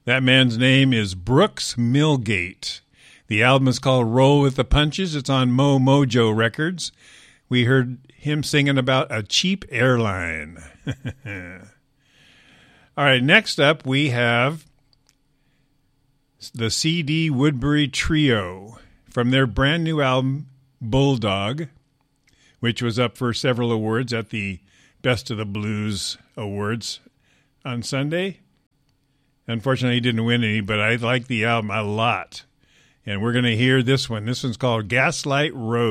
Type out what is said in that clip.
That man's name is Brooks Milgate. The album is called Roll with the Punches. It's on Mo Mojo Records. We heard him singing about a cheap airline. All right, next up we have the C.D. Woodbury Trio from their brand new album, Bulldog, which was up for several awards at the Best of the Blues Awards on Sunday. Unfortunately, he didn't win any, but I like the album a lot. And we're going to hear this one. This one's called Gaslight Road.